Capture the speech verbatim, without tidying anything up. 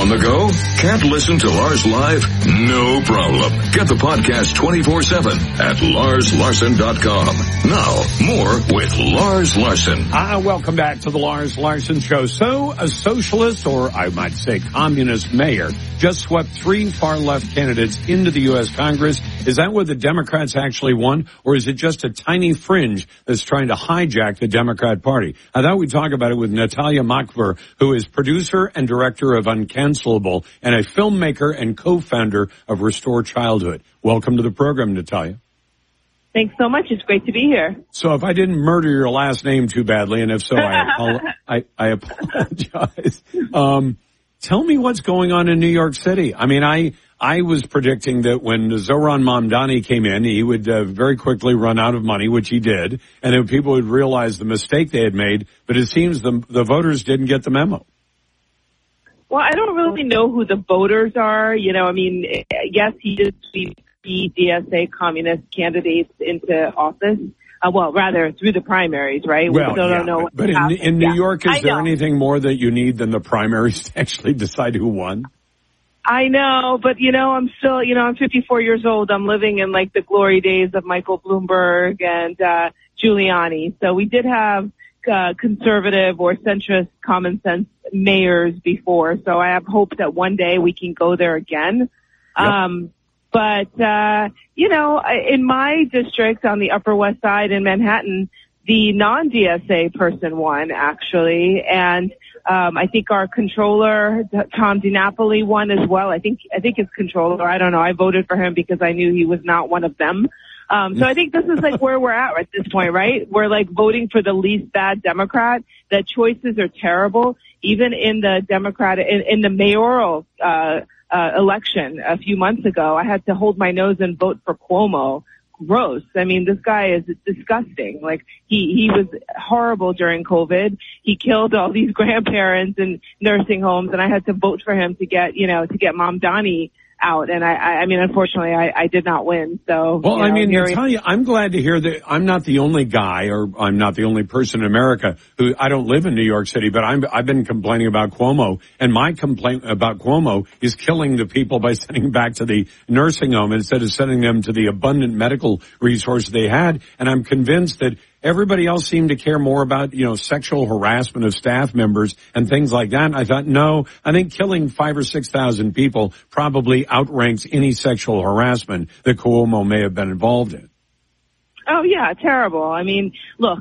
On the go? Can't listen to Lars live? No problem. Get the podcast twenty-four seven at lars larson dot com. Now, more with Lars Larson. Ah, welcome back to the Lars Larson Show. So, a socialist, or I might say communist mayor, just swept three far-left candidates into the U S Congress. Is that what the Democrats actually won, or is it just a tiny fringe that's trying to hijack the Democrat Party? I thought we'd talk about it with Natalia Makver, who is producer and director of Uncancelable and a filmmaker and co-founder of Restore Childhood. Welcome to the program, Natalia. Thanks so much. It's great to be here. So if I didn't murder your last name too badly, and if so, I, I, I apologize. Um, tell me what's going on in New York City. I mean, I I was predicting that when Zohran Mamdani came in, he would uh, very quickly run out of money, which he did, and then people would realize the mistake they had made. But it seems the the voters didn't get the memo. Well, I don't really know who the voters are. You know, I mean, yes, he did sweep the D S A communist candidates into office. Uh, well, rather through the primaries, right? Well, we still yeah, don't know. But, but in, in New yeah. York, is I there know. anything more that you need than the primaries to actually decide who won? I know, but you know, I'm still, you know, I'm fifty-four years old. I'm living in like the glory days of Michael Bloomberg and uh Giuliani. So we did have uh, conservative or centrist common sense mayors before. So I have hope that one day we can go there again. Yep. Um, but, uh, you know, in my district on the Upper West Side in Manhattan, the non-D S A person won, actually. And um, I think our controller, Tom DiNapoli, won as well. I think, I think his controller, I don't know, I voted for him because I knew he was not one of them. Um, so I think this is like where we're at at this point, right? We're like voting for the least bad Democrat. The choices are terrible. Even in the Democratic, in, in the mayoral, uh, uh, election a few months ago, I had to hold my nose and vote for Cuomo. Gross. I mean, this guy is disgusting. Like, he, he was horrible during COVID. He killed all these grandparents in nursing homes, and I had to vote for him to get, you know, to get Mamdani out. And I, I mean, unfortunately, I, I did not win. So, well, you know, I mean, here to tell you, I'm glad to hear that I'm not the only guy, or I'm not the only person in America who, I don't live in New York City, but I'm, I've been complaining about Cuomo, and my complaint about Cuomo is killing the people by sending them back to the nursing home instead of sending them to the abundant medical resources they had. And I'm convinced that everybody else seemed to care more about, you know, sexual harassment of staff members and things like that. And I thought, no, I think killing five or six thousand people probably outranks any sexual harassment that Cuomo may have been involved in. Oh, yeah, terrible. I mean, look,